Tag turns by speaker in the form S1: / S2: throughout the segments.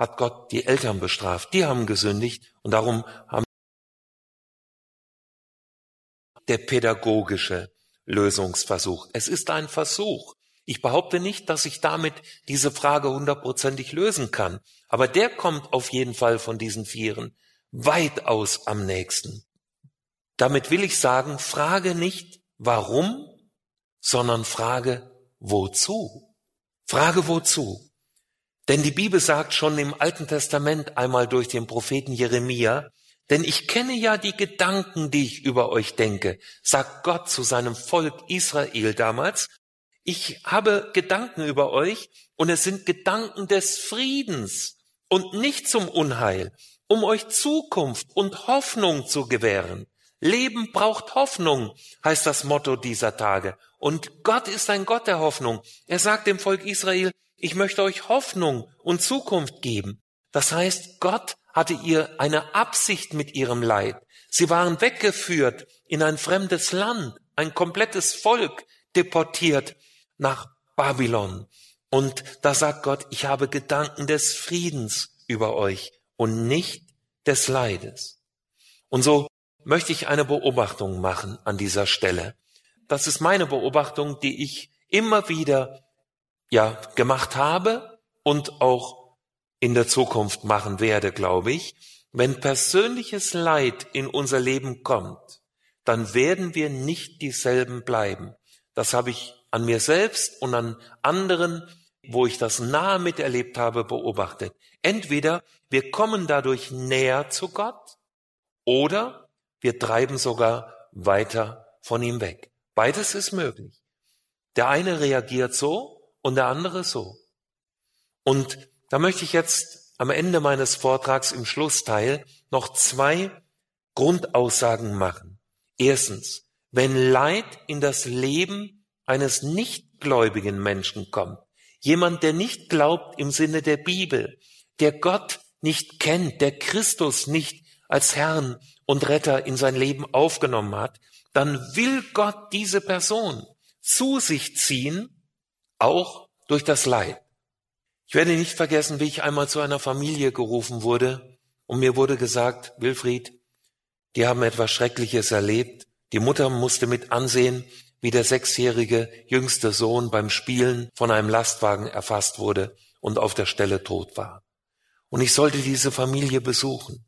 S1: hat Gott die Eltern bestraft. Die haben gesündigt und darum haben der pädagogische Lösungsversuch. Es ist ein Versuch. Ich behaupte nicht, dass ich damit diese Frage 100%ig lösen kann. Aber der kommt auf jeden Fall von diesen Vieren weitaus am nächsten. Damit will ich sagen, frage nicht warum, sondern frage wozu. Frage wozu. Denn die Bibel sagt schon im Alten Testament einmal durch den Propheten Jeremia, denn ich kenne ja die Gedanken, die ich über euch denke, sagt Gott zu seinem Volk Israel damals. Ich habe Gedanken über euch und es sind Gedanken des Friedens und nicht zum Unheil, um euch Zukunft und Hoffnung zu gewähren. Leben braucht Hoffnung, heißt das Motto dieser Tage. Und Gott ist ein Gott der Hoffnung. Er sagt dem Volk Israel, ich möchte euch Hoffnung und Zukunft geben. Das heißt, Gott hatte ihr eine Absicht mit ihrem Leid. Sie waren weggeführt in ein fremdes Land, ein komplettes Volk deportiert nach Babylon. Und da sagt Gott, ich habe Gedanken des Friedens über euch und nicht des Leides. Und so möchte ich eine Beobachtung machen an dieser Stelle. Das ist meine Beobachtung, die ich immer wieder gemacht habe und auch in der Zukunft machen werde, glaube ich. Wenn persönliches Leid in unser Leben kommt, dann werden wir nicht dieselben bleiben. Das habe ich an mir selbst und an anderen, wo ich das nahe miterlebt habe, beobachtet. Entweder wir kommen dadurch näher zu Gott oder wir treiben sogar weiter von ihm weg. Beides ist möglich. Der eine reagiert so und der andere so. Und da möchte ich jetzt am Ende meines Vortrags im Schlussteil noch 2 Grundaussagen machen. Erstens, wenn Leid in das Leben eines nichtgläubigen Menschen kommt, jemand, der nicht glaubt im Sinne der Bibel, der Gott nicht kennt, der Christus nicht als Herrn und Retter in sein Leben aufgenommen hat, dann will Gott diese Person zu sich ziehen, auch durch das Leid. Ich werde nicht vergessen, wie ich einmal zu einer Familie gerufen wurde und mir wurde gesagt, Wilfried, die haben etwas Schreckliches erlebt. Die Mutter musste mit ansehen, wie der 6-jährige jüngste Sohn beim Spielen von einem Lastwagen erfasst wurde und auf der Stelle tot war. Und ich sollte diese Familie besuchen.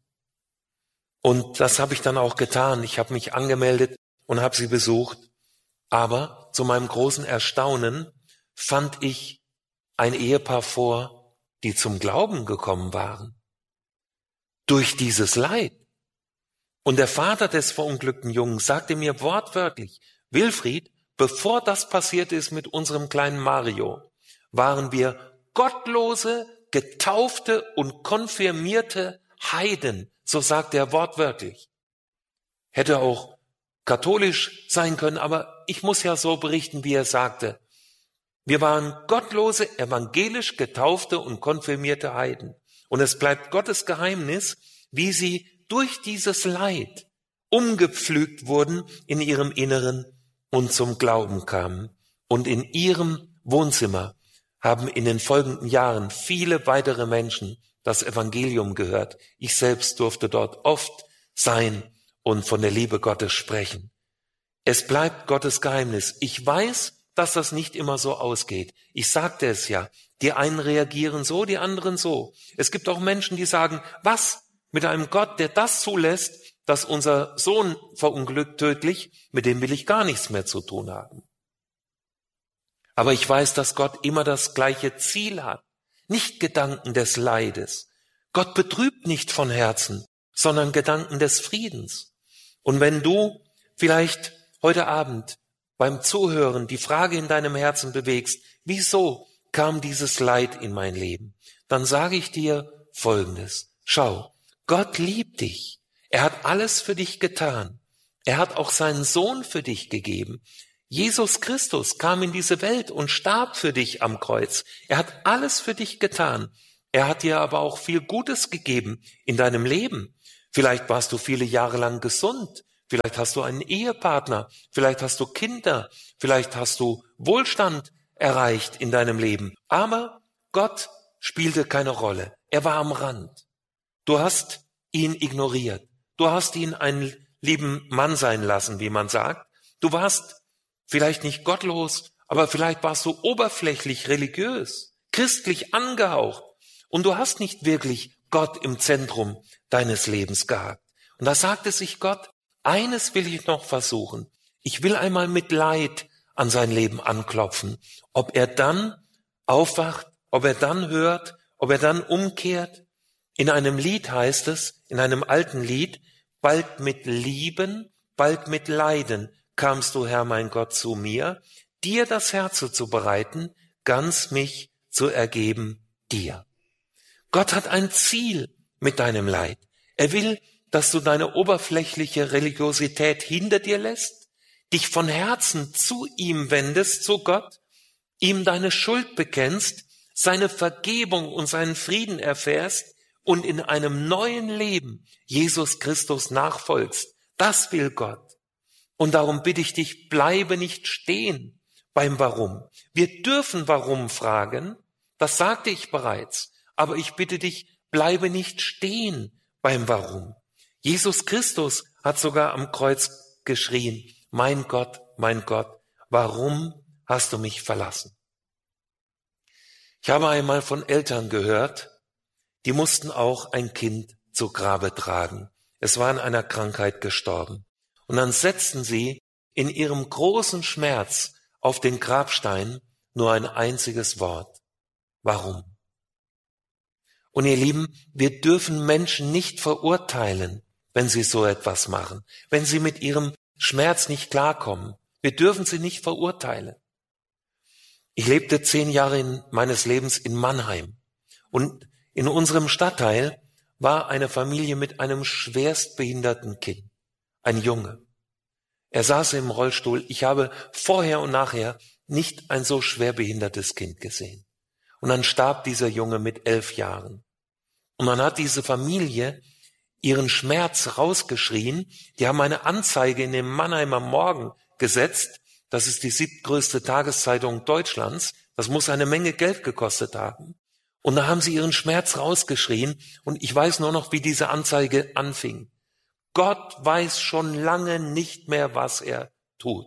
S1: Und das habe ich dann auch getan. Ich habe mich angemeldet und habe sie besucht. Aber zu meinem großen Erstaunen fand ich ein Ehepaar vor, die zum Glauben gekommen waren. Durch dieses Leid. Und der Vater des verunglückten Jungen sagte mir wortwörtlich, Wilfried, bevor das passiert ist mit unserem kleinen Mario, waren wir gottlose, getaufte und konfirmierte Heiden, so sagt er wortwörtlich. Hätte auch katholisch sein können, aber ich muss ja so berichten, wie er sagte. Wir waren gottlose, evangelisch getaufte und konfirmierte Heiden. Und es bleibt Gottes Geheimnis, wie sie durch dieses Leid umgepflügt wurden in ihrem Inneren und zum Glauben kamen. Und in ihrem Wohnzimmer haben in den folgenden Jahren viele weitere Menschen das Evangelium gehört. Ich selbst durfte dort oft sein und von der Liebe Gottes sprechen. Es bleibt Gottes Geheimnis. Ich weiß, dass das nicht immer so ausgeht. Ich sagte es ja, die einen reagieren so, die anderen so. Es gibt auch Menschen, die sagen, was mit einem Gott, der das zulässt, dass unser Sohn verunglückt tödlich, mit dem will ich gar nichts mehr zu tun haben. Aber ich weiß, dass Gott immer das gleiche Ziel hat, nicht Gedanken des Leides. Gott betrübt nicht von Herzen, sondern Gedanken des Friedens. Und wenn du vielleicht heute Abend beim Zuhören die Frage in deinem Herzen bewegst, wieso kam dieses Leid in mein Leben? Dann sage ich dir Folgendes. Schau, Gott liebt dich. Er hat alles für dich getan. Er hat auch seinen Sohn für dich gegeben. Jesus Christus kam in diese Welt und starb für dich am Kreuz. Er hat alles für dich getan. Er hat dir aber auch viel Gutes gegeben in deinem Leben. Vielleicht warst du viele Jahre lang gesund. Vielleicht hast du einen Ehepartner, vielleicht hast du Kinder, vielleicht hast du Wohlstand erreicht in deinem Leben. Aber Gott spielte keine Rolle. Er war am Rand. Du hast ihn ignoriert. Du hast ihn einen lieben Mann sein lassen, wie man sagt. Du warst vielleicht nicht gottlos, aber vielleicht warst du oberflächlich religiös, christlich angehaucht. Und du hast nicht wirklich Gott im Zentrum deines Lebens gehabt. Und da sagte sich Gott, eines will ich noch versuchen. Ich will einmal mit Leid an sein Leben anklopfen. Ob er dann aufwacht, ob er dann hört, ob er dann umkehrt. In einem Lied heißt es, in einem alten Lied, bald mit Lieben, bald mit Leiden kamst du, Herr mein Gott, zu mir, dir das Herz zu bereiten, ganz mich zu ergeben dir. Gott hat ein Ziel mit deinem Leid. Er will, dass du deine oberflächliche Religiosität hinter dir lässt, dich von Herzen zu ihm wendest, zu Gott, ihm deine Schuld bekennst, seine Vergebung und seinen Frieden erfährst und in einem neuen Leben Jesus Christus nachfolgst. Das will Gott. Und darum bitte ich dich, bleibe nicht stehen beim Warum. Wir dürfen Warum fragen, das sagte ich bereits, aber ich bitte dich, bleibe nicht stehen beim Warum. Jesus Christus hat sogar am Kreuz geschrien, mein Gott, warum hast du mich verlassen? Ich habe einmal von Eltern gehört, die mussten auch ein Kind zu Grabe tragen. Es war an einer Krankheit gestorben. Und dann setzten sie in ihrem großen Schmerz auf den Grabstein nur ein einziges Wort. Warum? Und ihr Lieben, wir dürfen Menschen nicht verurteilen, wenn sie so etwas machen, wenn sie mit ihrem Schmerz nicht klarkommen. Wir dürfen sie nicht verurteilen. Ich lebte 10 Jahre meines Lebens in Mannheim und in unserem Stadtteil war eine Familie mit einem schwerstbehinderten Kind, ein Junge. Er saß im Rollstuhl. Ich habe vorher und nachher nicht ein so schwerbehindertes Kind gesehen. Und dann starb dieser Junge mit 11 Jahren. Und dann hat diese Familie ihren Schmerz rausgeschrien. Die haben eine Anzeige in dem Mannheimer Morgen gesetzt. Das ist die 7. Tageszeitung Deutschlands. Das muss eine Menge Geld gekostet haben. Und da haben sie ihren Schmerz rausgeschrien. Und ich weiß nur noch, wie diese Anzeige anfing. Gott weiß schon lange nicht mehr, was er tut.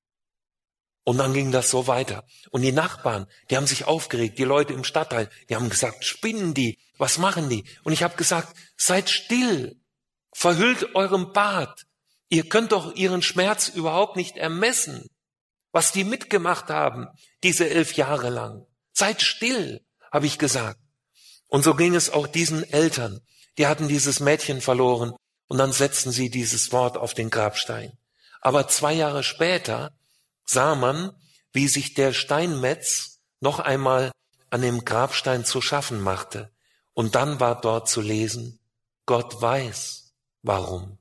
S1: Und dann ging das so weiter. Und die Nachbarn, die haben sich aufgeregt, die Leute im Stadtteil, die haben gesagt, spinnen die, was machen die? Und ich habe gesagt, seid still, verhüllt eurem Bart. Ihr könnt doch ihren Schmerz überhaupt nicht ermessen, was die mitgemacht haben, diese 11 Jahre lang. Seid still, habe ich gesagt. Und so ging es auch diesen Eltern. Die hatten dieses Mädchen verloren und dann setzten sie dieses Wort auf den Grabstein. Aber 2 Jahre später sah man, wie sich der Steinmetz noch einmal an dem Grabstein zu schaffen machte. Und dann war dort zu lesen, Gott weiß, warum.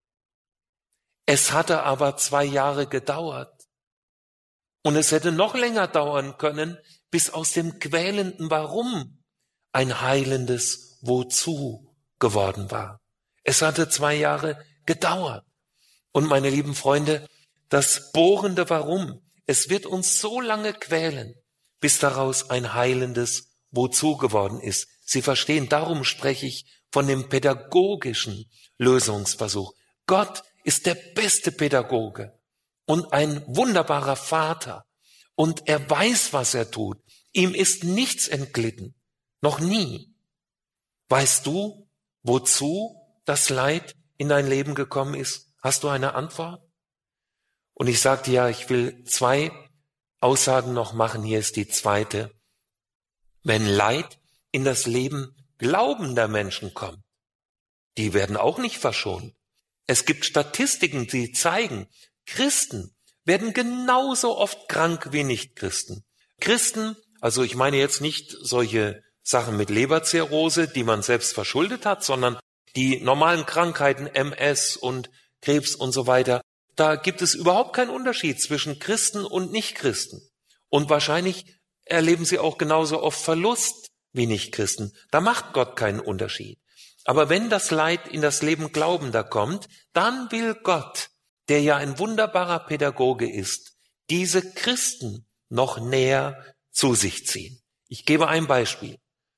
S1: Es hatte aber 2 Jahre gedauert. Und es hätte noch länger dauern können, bis aus dem quälenden Warum ein heilendes Wozu geworden war. Es hatte 2 Jahre gedauert. Und meine lieben Freunde, das bohrende Warum, es wird uns so lange quälen, bis daraus ein heilendes Wozu geworden ist. Sie verstehen, darum spreche ich von dem pädagogischen Lösungsversuch. Gott ist der beste Pädagoge und ein wunderbarer Vater. Und er weiß, was er tut. Ihm ist nichts entglitten. Noch nie. Weißt du, wozu das Leid in dein Leben gekommen ist? Hast du eine Antwort? Und ich sagte ja, ich will 2 Aussagen noch machen. Hier ist die zweite. Wenn Leid in das Leben glaubender Menschen kommt, die werden auch nicht verschont. Es gibt Statistiken, die zeigen, Christen werden genauso oft krank wie Nichtchristen. Christen, also ich meine jetzt nicht solche Sachen mit Leberzirrhose, die man selbst verschuldet hat, sondern die normalen Krankheiten, MS und Krebs und so weiter, da gibt es überhaupt keinen Unterschied zwischen Christen und Nichtchristen. Und wahrscheinlich erleben sie auch genauso oft Verlust wie Nichtchristen. Da macht Gott keinen Unterschied. Aber wenn das Leid in das Leben Glaubender kommt, dann will Gott, der ja ein wunderbarer Pädagoge ist, diese Christen noch näher zu sich ziehen. Ich gebe ein Beispiel.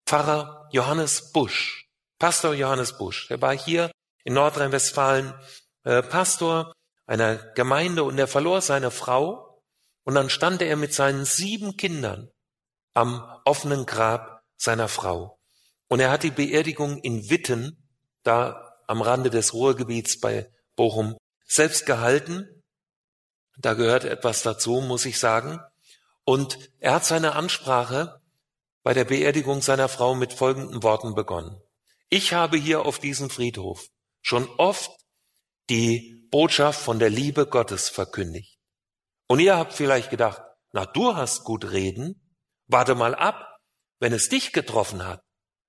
S1: Pfarrer Johannes Busch, Pastor Johannes Busch. Er war hier in Nordrhein-Westfalen Pastor einer Gemeinde und er verlor seine Frau und dann stand er mit seinen 7 Kindern am offenen Grab seiner Frau. Und er hat die Beerdigung in Witten, da am Rande des Ruhrgebiets bei Bochum, selbst gehalten. Da gehört etwas dazu, muss ich sagen. Und er hat seine Ansprache bei der Beerdigung seiner Frau mit folgenden Worten begonnen. Ich habe hier auf diesem Friedhof schon oft die Botschaft von der Liebe Gottes verkündigt. Und ihr habt vielleicht gedacht, na, du hast gut reden, warte mal ab, wenn es dich getroffen hat.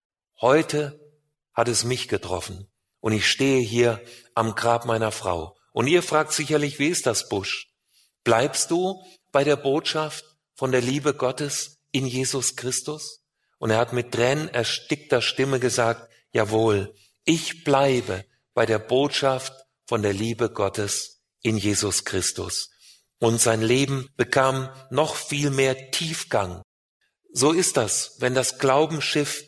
S1: Heute hat es mich getroffen und ich stehe hier am Grab meiner Frau. Und ihr fragt sicherlich, wie ist das, Busch? Bleibst du bei der Botschaft von der Liebe Gottes in Jesus Christus? Und er hat mit tränenerstickter Stimme gesagt, jawohl, ich bleibe bei der Botschaft von der Liebe Gottes in Jesus Christus. Und sein Leben bekam noch viel mehr Tiefgang. So ist das, wenn das Glaubensschiff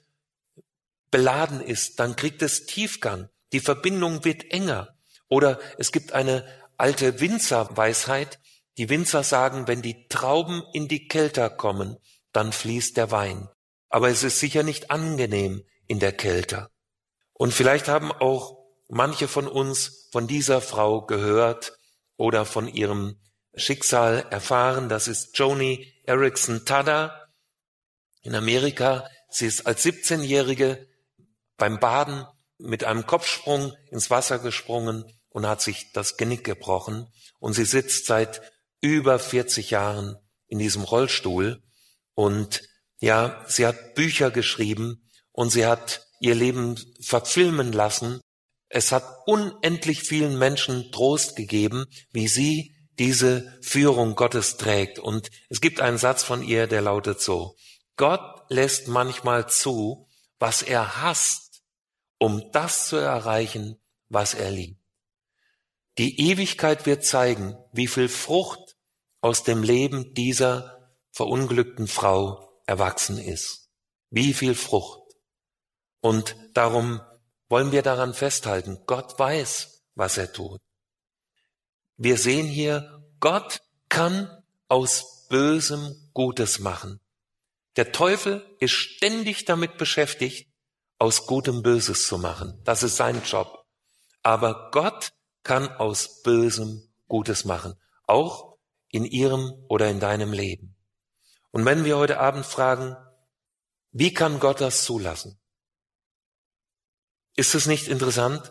S1: beladen ist, dann kriegt es Tiefgang. Die Verbindung wird enger. Oder es gibt eine alte Winzerweisheit. Die Winzer sagen, wenn die Trauben in die Kelter kommen, dann fließt der Wein. Aber es ist sicher nicht angenehm in der Kälte. Und vielleicht haben auch manche von uns von dieser Frau gehört oder von ihrem Schicksal erfahren. Das ist Joni Eareckson Tada in Amerika. Sie ist als 17-Jährige beim Baden mit einem Kopfsprung ins Wasser gesprungen und hat sich das Genick gebrochen. Und sie sitzt seit über 40 Jahren in diesem Rollstuhl. Und ja, sie hat Bücher geschrieben und sie hat ihr Leben verfilmen lassen. Es hat unendlich vielen Menschen Trost gegeben, wie sie diese Führung Gottes trägt. Und es gibt einen Satz von ihr, der lautet so: Gott lässt manchmal zu, was er hasst, um das zu erreichen, was er liebt. Die Ewigkeit wird zeigen, wie viel Frucht aus dem Leben dieser verunglückten Frau erwachsen ist. Wie viel Frucht. Und darum wollen wir daran festhalten, Gott weiß, was er tut. Wir sehen hier, Gott kann aus Bösem Gutes machen. Der Teufel ist ständig damit beschäftigt, aus Gutem Böses zu machen. Das ist sein Job. Aber Gott kann aus Bösem Gutes machen, auch in ihrem oder in deinem Leben. Und wenn wir heute Abend fragen, wie kann Gott das zulassen? Ist es nicht interessant?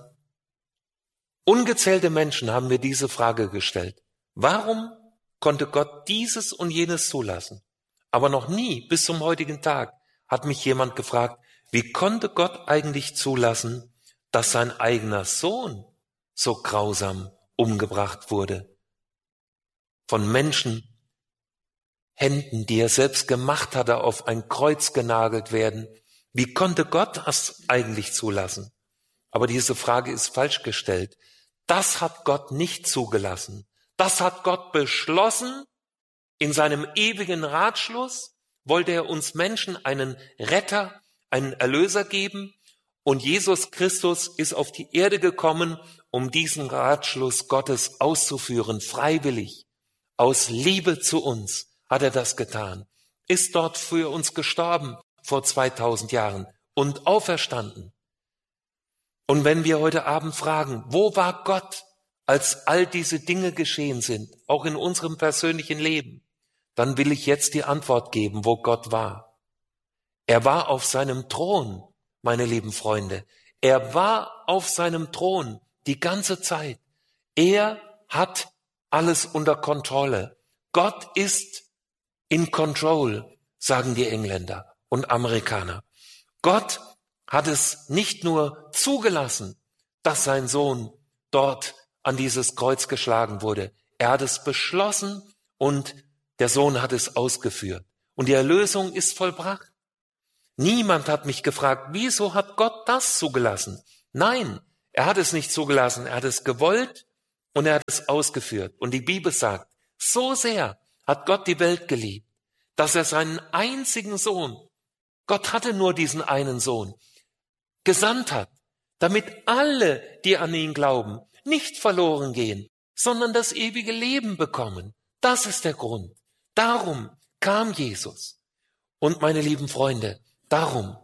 S1: Ungezählte Menschen haben mir diese Frage gestellt. Warum konnte Gott dieses und jenes zulassen? Aber noch nie bis zum heutigen Tag hat mich jemand gefragt, wie konnte Gott eigentlich zulassen, dass sein eigener Sohn so grausam umgebracht wurde? Von Menschenhänden, die er selbst gemacht hatte, auf ein Kreuz genagelt werden. Wie konnte Gott das eigentlich zulassen? Aber diese Frage ist falsch gestellt. Das hat Gott nicht zugelassen. Das hat Gott beschlossen. In seinem ewigen Ratschluss wollte er uns Menschen einen Retter, einen Erlöser geben. Und Jesus Christus ist auf die Erde gekommen, um diesen Ratschluss Gottes auszuführen, freiwillig. Aus Liebe zu uns hat er das getan. Ist dort für uns gestorben vor 2000 Jahren und auferstanden. Und wenn wir heute Abend fragen, wo war Gott, als all diese Dinge geschehen sind, auch in unserem persönlichen Leben, dann will ich jetzt die Antwort geben, wo Gott war. Er war auf seinem Thron, meine lieben Freunde. Er war auf seinem Thron die ganze Zeit. Er hat alles unter Kontrolle. Gott ist in control, sagen die Engländer und Amerikaner. Gott hat es nicht nur zugelassen, dass sein Sohn dort an dieses Kreuz geschlagen wurde. Er hat es beschlossen und der Sohn hat es ausgeführt. Und die Erlösung ist vollbracht. Niemand hat mich gefragt, wieso hat Gott das zugelassen? Nein, er hat es nicht zugelassen. Er hat es gewollt und er hat es ausgeführt. Und die Bibel sagt, so sehr hat Gott die Welt geliebt, dass er seinen einzigen Sohn Gott hatte nur diesen einen Sohn gesandt hat, damit alle, die an ihn glauben, nicht verloren gehen, sondern das ewige Leben bekommen. Das ist der Grund. Darum kam Jesus. Und meine lieben Freunde, darum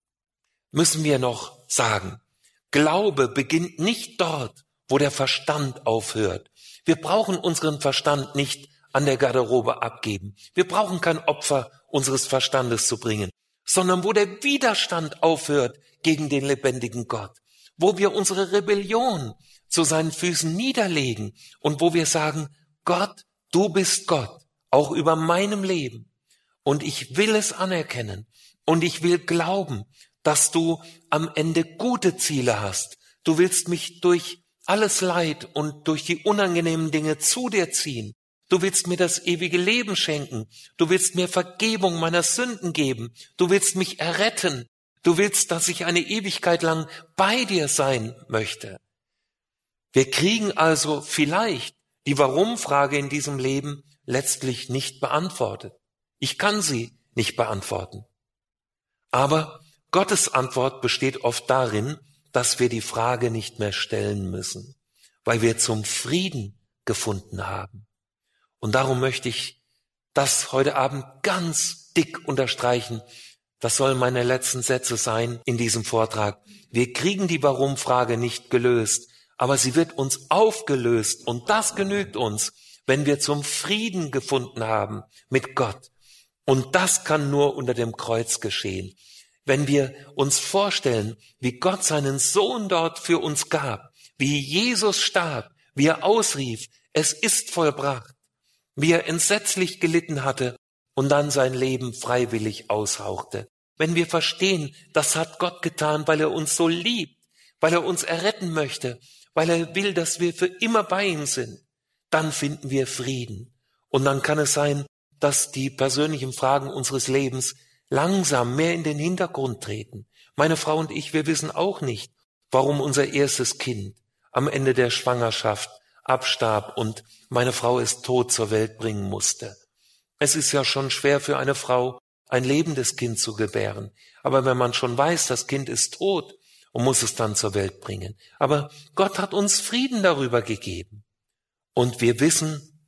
S1: müssen wir noch sagen, Glaube beginnt nicht dort, wo der Verstand aufhört. Wir brauchen unseren Verstand nicht an der Garderobe abgeben. Wir brauchen kein Opfer unseres Verstandes zu bringen, sondern wo der Widerstand aufhört gegen den lebendigen Gott, wo wir unsere Rebellion zu seinen Füßen niederlegen und wo wir sagen, Gott, du bist Gott, auch über meinem Leben. Und ich will es anerkennen und ich will glauben, dass du am Ende gute Ziele hast. Du willst mich durch alles Leid und durch die unangenehmen Dinge zu dir ziehen. Du willst mir das ewige Leben schenken. Du willst mir Vergebung meiner Sünden geben. Du willst mich erretten. Du willst, dass ich eine Ewigkeit lang bei dir sein möchte. Wir kriegen also vielleicht die Warum-Frage in diesem Leben letztlich nicht beantwortet. Ich kann sie nicht beantworten. Aber Gottes Antwort besteht oft darin, dass wir die Frage nicht mehr stellen müssen, weil wir zum Frieden gefunden haben. Und darum möchte ich das heute Abend ganz dick unterstreichen. Das sollen meine letzten Sätze sein in diesem Vortrag. Wir kriegen die Warum-Frage nicht gelöst, aber sie wird uns aufgelöst und das genügt uns, wenn wir zum Frieden gefunden haben mit Gott. Und das kann nur unter dem Kreuz geschehen. Wenn wir uns vorstellen, wie Gott seinen Sohn dort für uns gab, wie Jesus starb, wie er ausrief, es ist vollbracht, wie er entsetzlich gelitten hatte und dann sein Leben freiwillig aushauchte. Wenn wir verstehen, das hat Gott getan, weil er uns so liebt, weil er uns erretten möchte, weil er will, dass wir für immer bei ihm sind, dann finden wir Frieden. Und dann kann es sein, dass die persönlichen Fragen unseres Lebens langsam mehr in den Hintergrund treten. Meine Frau und ich, wir wissen auch nicht, warum unser erstes Kind am Ende der Schwangerschaft abstarb und meine Frau es tot zur Welt bringen musste. Es ist ja schon schwer für eine Frau, ein lebendes Kind zu gebären. Aber wenn man schon weiß, das Kind ist tot und muss es dann zur Welt bringen. Aber Gott hat uns Frieden darüber gegeben. Und wir wissen,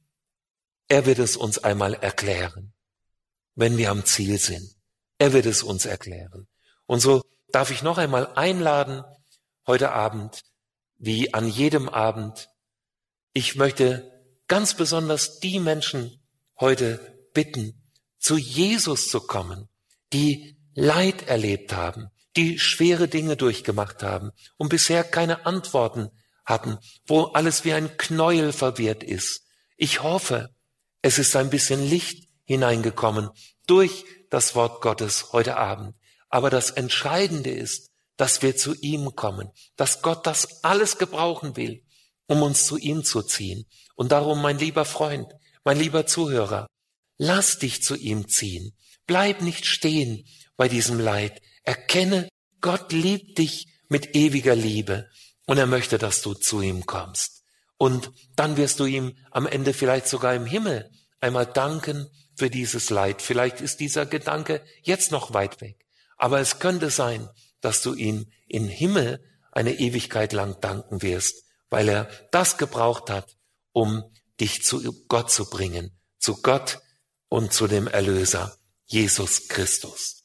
S1: er wird es uns einmal erklären, wenn wir am Ziel sind. Er wird es uns erklären. Und so darf ich noch einmal einladen, heute Abend, wie an jedem Abend, ich möchte ganz besonders die Menschen heute bitten, zu Jesus zu kommen, die Leid erlebt haben, die schwere Dinge durchgemacht haben und bisher keine Antworten hatten, wo alles wie ein Knäuel verwirrt ist. Ich hoffe, es ist ein bisschen Licht hineingekommen durch das Wort Gottes heute Abend. Aber das Entscheidende ist, dass wir zu ihm kommen, dass Gott das alles gebrauchen will, um uns zu ihm zu ziehen. Und darum, mein lieber Freund, mein lieber Zuhörer, lass dich zu ihm ziehen. Bleib nicht stehen bei diesem Leid. Erkenne, Gott liebt dich mit ewiger Liebe und er möchte, dass du zu ihm kommst. Und dann wirst du ihm am Ende vielleicht sogar im Himmel einmal danken für dieses Leid. Vielleicht ist dieser Gedanke jetzt noch weit weg. Aber es könnte sein, dass du ihm im Himmel eine Ewigkeit lang danken wirst, weil er das gebraucht hat, um dich zu Gott zu bringen, zu Gott und zu dem Erlöser, Jesus Christus.